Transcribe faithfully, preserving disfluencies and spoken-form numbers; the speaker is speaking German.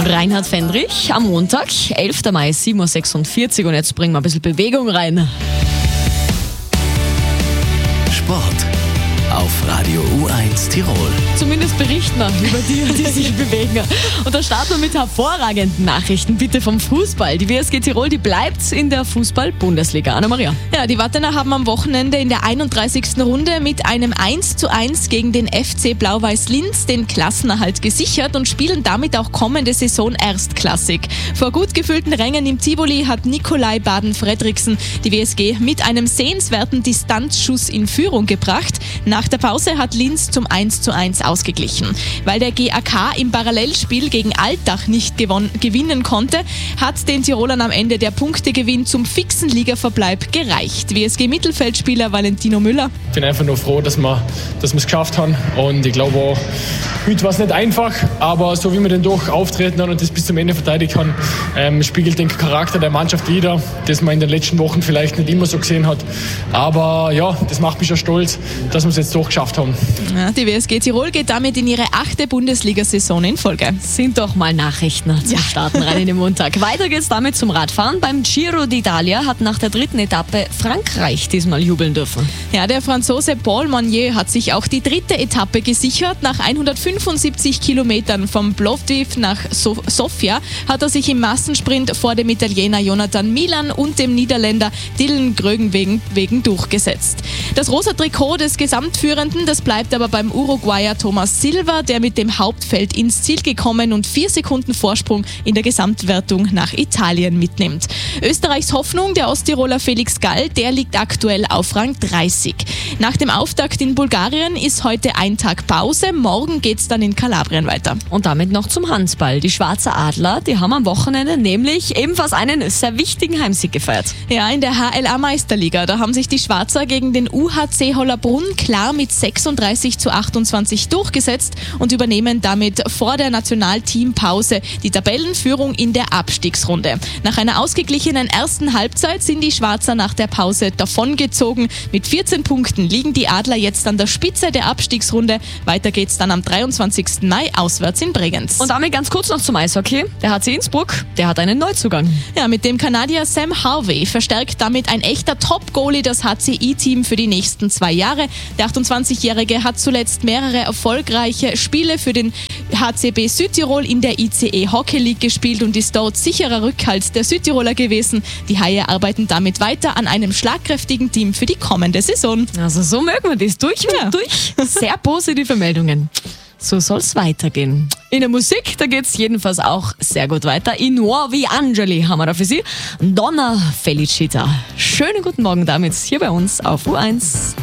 Reinhard Fendrich am Montag, elfter Mai, sieben Uhr sechsundvierzig und jetzt bringen wir ein bisschen Bewegung rein. Sport auf Radio U eins Tirol. Zumindest berichten wir über die, die sich bewegen. Und da starten wir mit hervorragenden Nachrichten, bitte vom Fußball. Die W S G Tirol, die bleibt in der Fußball-Bundesliga. Anna-Maria. Ja, die Wattener haben am Wochenende in der einunddreißigsten Runde mit einem eins zu eins gegen den F C Blau-Weiß Linz den Klassenerhalt gesichert und spielen damit auch kommende Saison erstklassig. Vor gut gefüllten Rängen im Tivoli hat Nikolai Baden-Fredriksen die W S G mit einem sehenswerten Distanzschuss in Führung gebracht. Nach der Pause hat Linz zum eins zu eins ausgeglichen. Weil der G A K im Parallelspiel gegen Altach nicht gewon- gewinnen konnte, hat den Tirolern am Ende der Punktegewinn zum fixen Ligaverbleib gereicht. W S G-Mittelfeldspieler Valentino Müller. Ich bin einfach nur froh, dass wir dass wir es geschafft haben. Und ich glaube auch, heute war es nicht einfach, aber so wie wir den doch auftreten haben und das bis zum Ende verteidigt haben, ähm, spiegelt den Charakter der Mannschaft wider, das man in den letzten Wochen vielleicht nicht immer so gesehen hat. Aber ja, das macht mich schon stolz, dass wir es jetzt doch geschafft haben. Ja, die W S G Tirol geht damit in ihre achte Bundesliga-Saison in Folge. Sind doch mal Nachrichten zum Ja. Starten rein in den Montag. Weiter geht's damit zum Radfahren. Beim Giro d'Italia hat nach der dritten Etappe Frankreich diesmal jubeln dürfen. Ja, der Franzose Paul Monnier hat sich auch die dritte Etappe gesichert. Nach hundertfünfundsiebzig Kilometern vom Plovdiv nach so- Sofia hat er sich im Massensprint vor dem Italiener Jonathan Milan und dem Niederländer Dylan Groenewegen wegen durchgesetzt. Das rosa Trikot des Gesamtführenden, das bleibt aber beim Uruguayer Thomas Silva, der mit dem Hauptfeld ins Ziel gekommen und vier Sekunden Vorsprung in der Gesamtwertung nach Italien mitnimmt. Österreichs Hoffnung, der Osttiroler Felix Gall, der liegt aktuell auf Rang dreißig. Nach dem Auftakt in Bulgarien ist heute ein Tag Pause, morgen geht's dann in Kalabrien weiter. Und damit noch zum Handball. Die Schwarzer Adler, die haben am Wochenende nämlich ebenfalls einen sehr wichtigen Heimsieg gefeiert. Ja, in der H L A-Meisterliga, da haben sich die Schwarzer gegen den U H C Hollerbrunn klar mit sechsunddreißig zu achtundzwanzig durchgesetzt und übernehmen damit vor der Nationalteampause die Tabellenführung in der Abstiegsrunde. Nach einer ausgeglichenen ersten Halbzeit sind die Schwarzer nach der Pause davongezogen. Mit vierzehn Punkten liegen die Adler jetzt an der Spitze der Abstiegsrunde. Weiter geht's dann am dreiundzwanzigsten Mai auswärts in Bregenz. Und damit ganz kurz noch zum Eishockey. Der H C Innsbruck, der hat einen Neuzugang. Ja, mit dem Kanadier Sam Harvey verstärkt damit ein echter Top-Goalie das H C I-Team für die nächsten zwei Jahre. Der achtundzwanzigjährige hat zuletzt mehrere erfolgreiche Spiele für den H C B Südtirol in der I C E Hockey League gespielt und ist dort sicherer Rückhalt der Südtiroler gewesen. Die Haie arbeiten damit weiter an einem schlagkräftigen Team für die kommende Saison. Also so mögen wir das. Durch und Ja. durch. Sehr positive Meldungen. So soll's weitergehen. In der Musik, da geht's jedenfalls auch sehr gut weiter. In Nuovi Angeli haben wir da für Sie Donna Felicita. Schönen guten Morgen damit hier bei uns auf U eins.